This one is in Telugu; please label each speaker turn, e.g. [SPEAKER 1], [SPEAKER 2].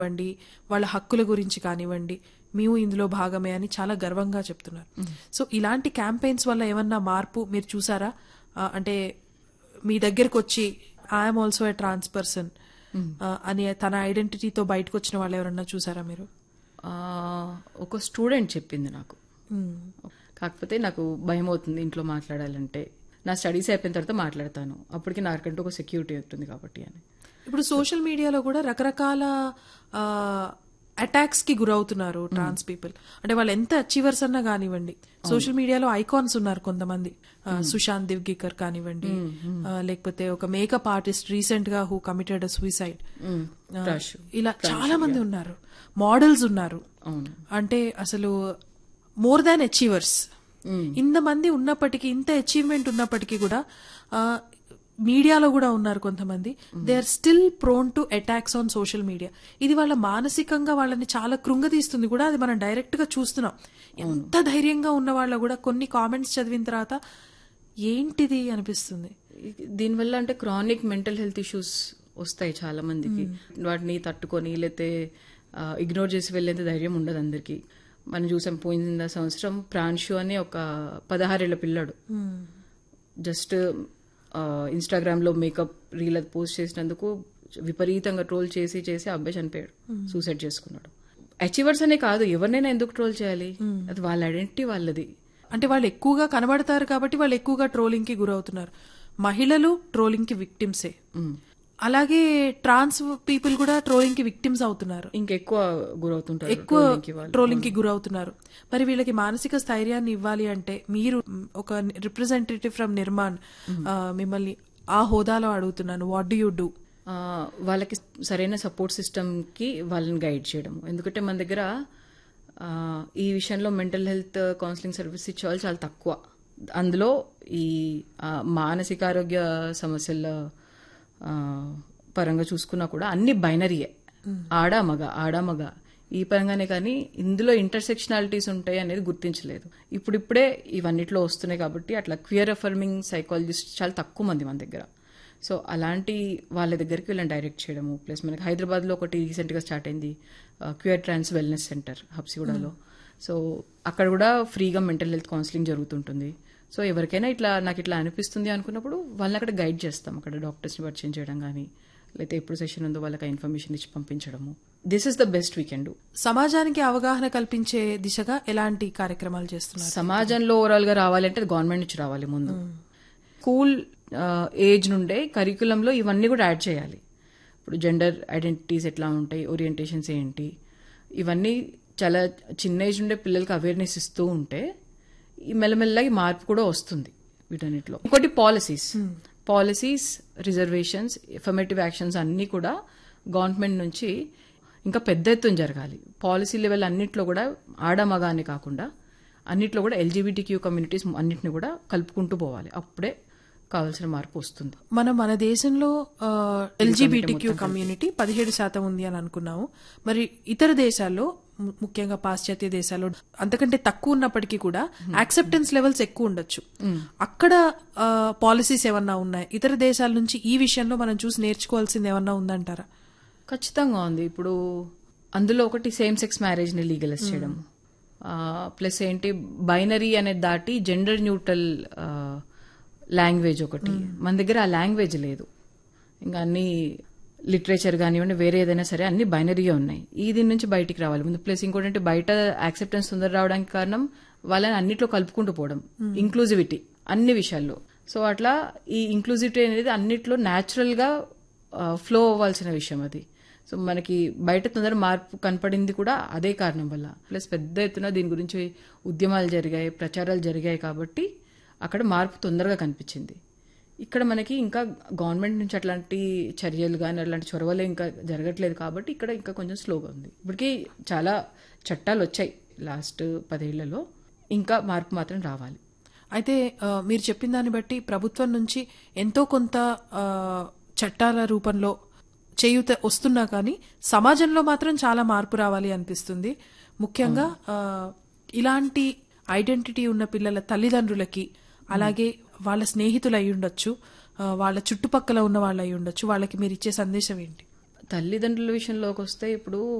[SPEAKER 1] కానివ్వండి, వాళ్ళ హక్కుల గురించి కానివ్వండి, మేము ఇందులో భాగమే అని చాలా గర్వంగా చెప్తున్నారు. సో ఇలాంటి క్యాంపెయిన్స్ వల్ల ఏమన్నా మార్పు మీరు చూసారా? అంటే మీ దగ్గరకు వచ్చి I'm also a trans person అని తన ఐడెంటిటీతో బయటకు వచ్చిన వాళ్ళు ఎవరన్నా చూసారా మీరు?
[SPEAKER 2] ఒక స్టూడెంట్ చెప్పింది నాకు. కాకపోతే నాకు భయం అవుతుంది ఇంట్లో మాట్లాడాలంటే. నా స్టడీస్ అయిపోయిన తర్వాత మాట్లాడతాను, అప్పటికి నాకంటూ ఒక సెక్యూరిటీ ఉంటుంది కాబట్టి అని.
[SPEAKER 1] ఇప్పుడు సోషల్ మీడియాలో కూడా రకరకాల అటాక్స్ కి గురవుతున్నారు ట్రాన్స్ పీపుల్. అంటే వాళ్ళు ఎంత అచీవర్స్ అన్నా కానివ్వండి, సోషల్ మీడియాలో ఐకాన్స్ ఉన్నారు కొంతమంది. సుశాంత్ దివ్గికర్ కానివ్వండి, లేకపోతే ఒక మేకప్ ఆర్టిస్ట్ రీసెంట్ గా హూ కమిటెడ్ సూసైడ్, ఇలా చాలా మంది ఉన్నారు. మోడల్స్ ఉన్నారు. అంటే అసలు మోర్ దాన్ అచీవర్స్. ఇంతమంది ఉన్నప్పటికీ, ఇంత అచీవ్మెంట్ ఉన్నప్పటికీ కూడా మీడియాలో కూడా ఉన్నారు కొంతమంది. They are still prone to attacks on social media. ఇది వాళ్ళ మానసికంగా వాళ్ళని చాలా కృంగతీస్తుంది కూడా. అది మనం డైరెక్ట్ గా చూస్తున్నాం. ఎంత ధైర్యంగా ఉన్న వాళ్ళ కూడా కొన్ని కామెంట్స్ చదివిన తర్వాత ఏంటిది అనిపిస్తుంది.
[SPEAKER 2] దీనివల్ల అంటే క్రానిక్ మెంటల్ హెల్త్ ఇష్యూస్ వస్తాయి చాలా మందికి. వాటిని తట్టుకొని లేతే ఇగ్నోర్ చేసి వెళ్ళేంత ధైర్యం ఉండదు అందరికి. మనం చూసాం పోయిన సంవత్సరం ప్రాన్షు అని ఒక 16 ఏళ్ల పిల్లాడు జస్ట్ ఇన్స్టాగ్రామ్ లో మేకప్ రీల్ అది పోస్ట్ చేసినందుకు విపరీతంగా ట్రోల్ చేసి అబ్బాయి చనిపోయాడు, సూసైడ్ చేసుకున్నాడు. అచీవర్స్ అనే కాదు, ఎవరినైనా ఎందుకు ట్రోల్ చేయాలి? అది వాళ్ళ ఐడెంటిటీ వాళ్ళది.
[SPEAKER 1] అంటే వాళ్ళు ఎక్కువగా కనబడతారు కాబట్టి వాళ్ళు ఎక్కువగా ట్రోలింగ్ కి గురవుతున్నారు. మహిళలు ట్రోలింగ్ కి విక్టిమ్సే. అలాగే ట్రాన్స్ పీపుల్ కూడా ట్రోలింగ్ కి విక్టిమ్స్ అవుతున్నారు,
[SPEAKER 2] ఇంకెక్కువ గురవుతుంటారు,
[SPEAKER 1] ఎక్కువ ట్రోలింగ్ కి గురవుతున్నారు. మరి వీళ్ళకి మానసిక స్థైర్యాన్ని ఇవ్వాలి అంటే మీరు ఒక రిప్రజెంటేటివ్ ఫ్రమ్ నిర్మాణ్, మిమ్మల్ని ఆ హోదాలో అడుగుతున్నాను, వాట్ డూ యూ డూ?
[SPEAKER 2] వాళ్ళకి సరైన సపోర్ట్ సిస్టమ్ కి వాళ్ళని గైడ్ చేయడం. ఎందుకంటే మన దగ్గర ఈ విషయంలో మెంటల్ హెల్త్ కౌన్సిలింగ్ సర్వీస్ ఇచ్చేవాళ్ళు చాలా తక్కువ. అందులో ఈ మానసిక ఆరోగ్య సమస్యల పరంగా చూసుకున్నా కూడా అన్ని బైనరీయే, ఆడా మగ ఈ పరంగానే. కానీ ఇందులో ఇంటర్సెక్షనాలిటీస్ ఉంటాయి అనేది గుర్తించలేదు. ఇప్పుడిప్పుడే ఇవన్నిట్లో వస్తున్నాయి కాబట్టి అట్లా క్వియర్ అఫర్మింగ్ సైకాలజిస్ట్ చాలా తక్కువ మంది మన దగ్గర. సో అలాంటి వాళ్ళ దగ్గరికి వీళ్ళని డైరెక్ట్ చేయడము. ప్లస్ మనకి హైదరాబాద్ లో ఒకటి రీసెంట్ గా స్టార్ట్ అయింది, క్యూర్ ట్రాన్స్ వెల్నెస్ సెంటర్ హబ్సిగూడలో. సో అక్కడ కూడా ఫ్రీగా మెంటల్ హెల్త్ కౌన్సిలింగ్ జరుగుతుంటుంది. సో ఎవరికైనా నాకు ఇట్లా అనిపిస్తుంది అనుకున్నప్పుడు వాళ్ళని అక్కడ గైడ్ చేస్తాం. అక్కడ డాక్టర్స్ని పరిచయం చేయడం కానీ, లేకపోతే ఎప్పుడు సెషన్ ఉందో వాళ్ళకి ఇన్ఫర్మేషన్ ఇచ్చి పంపించడము. This is the best we can do.
[SPEAKER 1] సమాజానికి అవగాహన కల్పించే దిశగా ఎలాంటి కార్యక్రమాలు చేస్తున్నారు?
[SPEAKER 2] సమాజంలో ఓవరాల్ గా రావాలంటే గవర్నమెంట్ నుంచి రావాలి ముందు. స్కూల్ ఏజ్ నుండే కరికులంలో ఇవన్నీ కూడా యాడ్ చేయాలి. ఇప్పుడు జెండర్ ఐడెంటిటీస్ ఎట్లా ఉంటాయి, ఓరియంటేషన్స్ ఏంటి, ఇవన్నీ చాలా చిన్న ఏజ్ నుండే పిల్లలకి అవేర్నెస్ ఇస్తూ ఉంటే ఈ మెల్లమెల్లగా మార్పు కూడా వస్తుంది వీటన్నిటిలో. ఇంకోటి పాలసీస్, రిజర్వేషన్స్, ఎఫర్మేటివ్ యాక్షన్స్ అన్ని కూడా గవర్నమెంట్ నుంచి ఇంకా పెద్ద ఎత్తున జరగాలి. పాలసీ లెవెల్ అన్నిట్లో కూడా ఆడమగ అని కాకుండా అన్నిట్లో కూడా ఎల్జీబీటీక్యూ కమ్యూనిటీస్ అన్నిటిని కూడా కలుపుకుంటూ పోవాలి. అప్పుడే కావాల్సిన మార్పు వస్తుంది.
[SPEAKER 1] మన దేశంలో ఎల్జీబీటీక్యూ కమ్యూనిటీ 17% ఉంది అని అనుకున్నాము. మరి ఇతర దేశాల్లో, ముఖ్యంగా పాశ్చాత్య దేశాల్లో అంతకంటే తక్కువ ఉన్నప్పటికీ కూడా యాక్సెప్టెన్స్ లెవెల్స్ ఎక్కువ ఉండొచ్చు. అక్కడ పాలసీస్ ఏమన్నా ఉన్నాయి? ఇతర దేశాల నుంచి ఈ విషయంలో మనం చూసి నేర్చుకోవాల్సింది ఏమన్నా ఉందంటారా?
[SPEAKER 2] ఖచ్చితంగా ఉంది. ఇప్పుడు అందులో ఒకటి సేమ్ సెక్స్ మ్యారేజ్ ని లీగలైజ్ చేయడం, ప్లస్ ఏంటి బైనరీ అనేది దాటి జెండర్ న్యూట్రల్ లాంగ్వేజ్ ఒకటి. మన దగ్గర ఆ లాంగ్వేజ్ లేదు. ఇంకా అన్ని లిటరేచర్ కానివ్వండి, వేరే ఏదైనా సరే అన్ని బైనరీగా ఉన్నాయి. ఈ దీని నుంచి బయటికి రావాలి ముందు. ప్లస్ ఇంకోటి బయట యాక్సెప్టెన్స్ తొందర రావడానికి కారణం వాళ్ళని అన్నిట్లో కలుపుకుంటూ పోవడం, ఇంక్లూజివిటీ అన్ని విషయాల్లో. సో అట్లా ఈ ఇంక్లూజివిటీ అనేది అన్నిట్లో న్యాచురల్ గా ఫ్లో అవ్వాల్సిన విషయం అది. సో మనకి బయట తొందర మార్పు కనపడింది కూడా అదే కారణం వల్ల. ప్లస్ పెద్ద ఎత్తున దీని గురించి ఉద్యమాలు జరిగాయి, ప్రచారాలు జరిగాయి కాబట్టి అక్కడ మార్పు తొందరగా కనిపించింది. ఇక్కడ మనకి ఇంకా గవర్నమెంట్ నుంచి అట్లాంటి చర్యలు కానీ అట్లాంటి చొరవలు ఇంకా జరగట్లేదు కాబట్టి ఇక్కడ ఇంకా కొంచెం స్లోగా ఉంది. ఇప్పటికీ చాలా చట్టాలు వచ్చాయి లాస్ట్ 10 ఏళ్లలో, ఇంకా మార్పు మాత్రం రావాలి.
[SPEAKER 1] అయితే మీరు చెప్పిన దాన్ని బట్టి ప్రభుత్వం నుంచి ఎంతో కొంత చట్టాల రూపంలో చేయూత వస్తున్నా కానీ సమాజంలో మాత్రం చాలా మార్పు రావాలి అనిపిస్తుంది. ముఖ్యంగా ఇలాంటి ఐడెంటిటీ ఉన్న పిల్లల తల్లిదండ్రులకి, అలాగే వాళ్ళ స్నేహితులు అయి ఉండొచ్చు, వాళ్ళ చుట్టుపక్కల ఉన్న వాళ్ళు అయి ఉండొచ్చు, వాళ్ళకి మీరు ఇచ్చే సందేశం ఏంటి?
[SPEAKER 2] తల్లిదండ్రుల విషయంలోకి వస్తే ఇప్పుడు